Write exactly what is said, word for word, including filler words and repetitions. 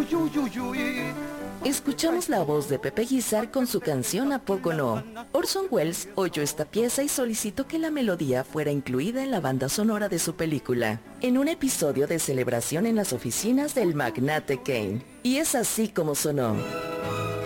Uy, uy, uy, uy. Escuchamos la voz de Pepe Guizar con su canción ¿A poco no? Orson Welles oyó esta pieza y solicitó que la melodía fuera incluida en la banda sonora de su película, en un episodio de celebración en las oficinas del magnate Kane. Y es así como sonó.